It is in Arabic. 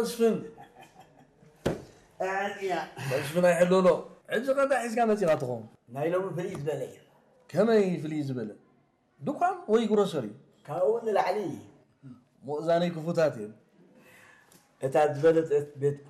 مسفن يا مسفن يحلو له عجل قد أحس كانت يغطهم نايلوم فريز بلي كما يفليز بلا دكان وي جروسري كون العلي مؤذاني كفوتاتين اتعذبت بيت